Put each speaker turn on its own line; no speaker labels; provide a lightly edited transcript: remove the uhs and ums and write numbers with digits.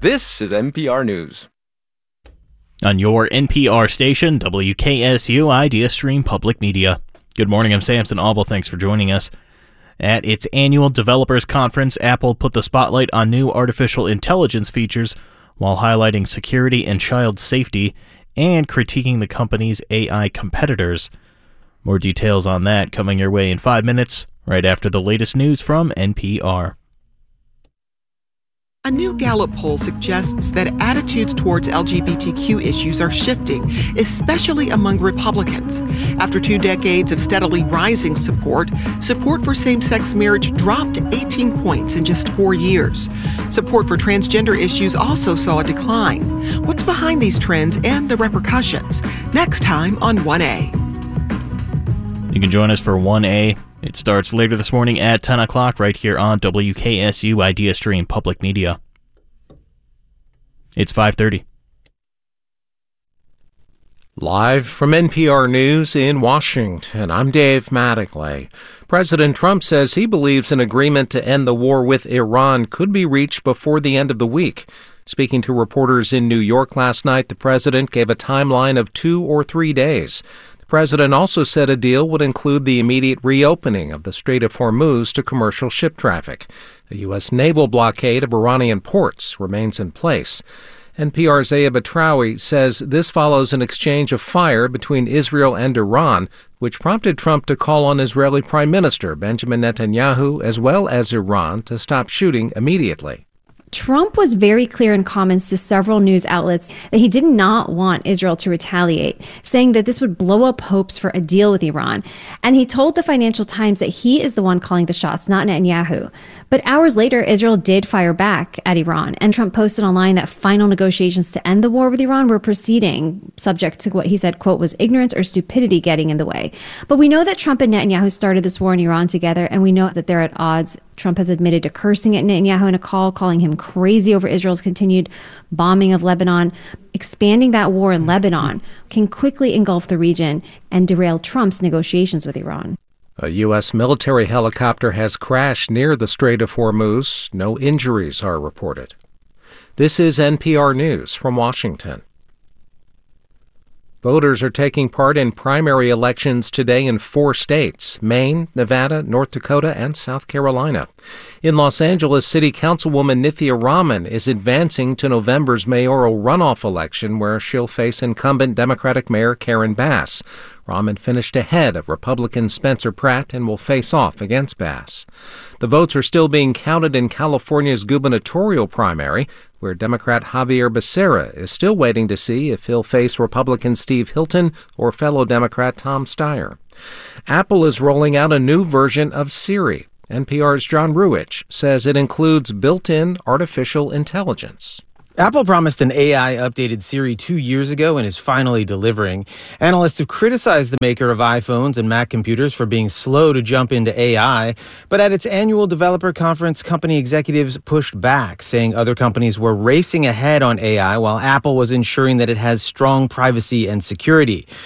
This is NPR News.
On your NPR station, WKSU Idea Stream Public Media. Good morning, I'm Samson Auble. Thanks for joining us. At its annual Developers Conference, Apple put the spotlight on new artificial intelligence features while highlighting security and child safety and critiquing the company's AI competitors. More details on that coming your way in 5 minutes, right after the latest news from NPR.
A new Gallup poll suggests that attitudes towards LGBTQ issues are shifting, especially among Republicans. After 2 decades of steadily rising support for same-sex marriage dropped 18 points in just 4 years. Support for transgender issues also saw a decline. What's behind these trends and the repercussions? Next time on 1A.
You can join us for 1A. It starts later this morning at 10 o'clock right here on WKSU Idea Stream Public Media. It's 5:30.
Live from NPR News in Washington, I'm Dave Mattingly. President Trump says he believes an agreement to end the war with Iran could be reached before the end of the week. Speaking to reporters in New York last night, the president gave a timeline of 2 or 3 days. The president also said a deal would include the immediate reopening of the Strait of Hormuz to commercial ship traffic. A U.S. naval blockade of Iranian ports remains in place. NPR's Aya Batrawi says this follows an exchange of fire between Israel and Iran, which prompted Trump to call on Israeli Prime Minister Benjamin Netanyahu as well as Iran to stop shooting immediately.
Trump was very clear in comments to several news outlets that he did not want Israel to retaliate, saying that this would blow up hopes for a deal with Iran. And he told the Financial Times that he is the one calling the shots, not Netanyahu. But hours later, Israel did fire back at Iran, and Trump posted online that final negotiations to end the war with Iran were proceeding, subject to what he said, quote, was ignorance or stupidity getting in the way. But we know that Trump and Netanyahu started this war in Iran together, and we know that they're at odds. Trump has admitted to cursing at Netanyahu in a call, calling him crazy over Israel's continued bombing of Lebanon. Expanding that war in Lebanon can quickly engulf the region and derail Trump's negotiations with Iran.
A U.S. military helicopter has crashed near the Strait of Hormuz. No injuries are reported. This is NPR News from Washington. Voters are taking part in primary elections today in 4 states: Maine, Nevada, North Dakota, and South Carolina. In Los Angeles, City Councilwoman Nithya Raman is advancing to November's mayoral runoff election, where she'll face incumbent Democratic Mayor Karen Bass. Raman finished ahead of Republican Spencer Pratt and will face off against Bass. The votes are still being counted in California's gubernatorial primary, where Democrat Javier Becerra is still waiting to see if he'll face Republican Steve Hilton or fellow Democrat Tom Steyer. Apple is rolling out a new version of Siri. NPR's John Ruwitch says it includes built-in artificial intelligence.
Apple promised an AI-updated Siri 2 years ago and is finally delivering. Analysts have criticized the maker of iPhones and Mac computers for being slow to jump into AI, but at its annual developer conference, company executives pushed back, saying other companies were racing ahead on AI while Apple was ensuring that it has strong privacy and security.